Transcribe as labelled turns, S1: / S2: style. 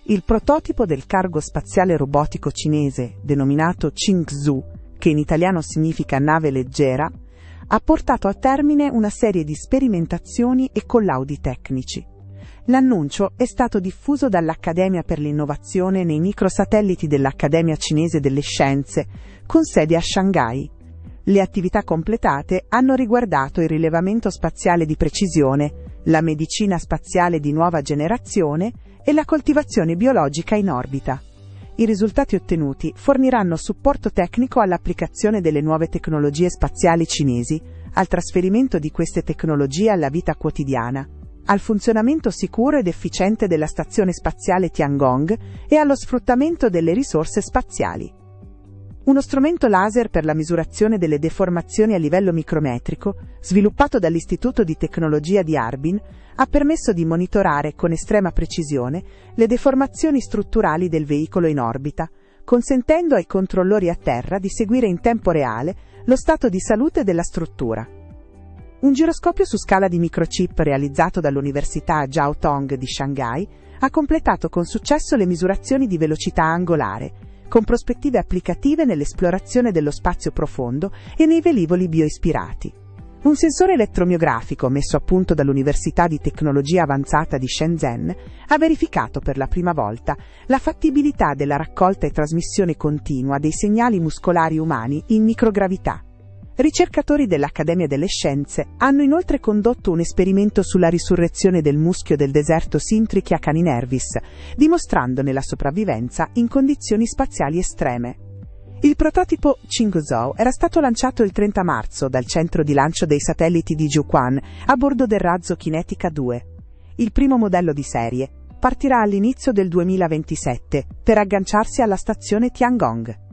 S1: Il prototipo del cargo spaziale robotico cinese, denominato Chingzhou, che in italiano significa nave leggera, ha portato a termine una serie di sperimentazioni e collaudi tecnici. L'annuncio è stato diffuso dall'Accademia per l'innovazione nei microsatelliti dell'Accademia cinese delle scienze, con sede a Shanghai. Le attività completate hanno riguardato il rilevamento spaziale di precisione, la medicina spaziale di nuova generazione e la coltivazione biologica in orbita. I risultati ottenuti forniranno supporto tecnico all'applicazione delle nuove tecnologie spaziali cinesi, al trasferimento di queste tecnologie alla vita quotidiana, al funzionamento sicuro ed efficiente della stazione spaziale Tiangong e allo sfruttamento delle risorse spaziali. Uno strumento laser per la misurazione delle deformazioni a livello micrometrico, sviluppato dall'Istituto di Tecnologia di Harbin, ha permesso di monitorare con estrema precisione le deformazioni strutturali del veicolo in orbita, consentendo ai controllori a terra di seguire in tempo reale lo stato di salute della struttura. Un giroscopio su scala di microchip realizzato dall'Università Jiao Tong di Shanghai ha completato con successo le misurazioni di velocità angolare, con prospettive applicative nell'esplorazione dello spazio profondo e nei velivoli bioispirati. Un sensore elettromiografico messo a punto dall'Università di Tecnologia Avanzata di Shenzhen ha verificato per la prima volta la fattibilità della raccolta e trasmissione continua dei segnali muscolari umani in microgravità. Ricercatori dell'Accademia delle Scienze hanno inoltre condotto un esperimento sulla risurrezione del muschio del deserto Sintricchia caninervis, dimostrandone la sopravvivenza in condizioni spaziali estreme. Il prototipo Chingzhou era stato lanciato il 30 marzo dal centro di lancio dei satelliti di Jiuquan a bordo del razzo Kinetica 2. Il primo modello di serie partirà all'inizio del 2027 per agganciarsi alla stazione Tiangong.